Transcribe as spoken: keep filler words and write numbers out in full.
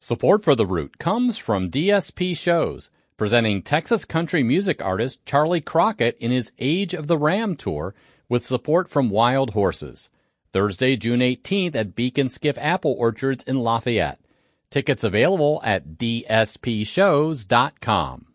Support for The Root comes from D S P Shows, presenting Texas country music artist Charlie Crockett in his Age of the Ram tour with support from Wild Horses. Thursday, June eighteenth at Beacon Skiff Apple Orchards in Lafayette. Tickets available at d s p shows dot com.